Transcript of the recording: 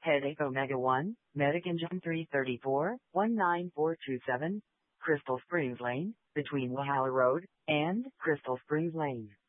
Headache Omega 1, Medicangen 334, 19427, Crystal Springs Lane, between Walhalla Road and Crystal Springs Lane.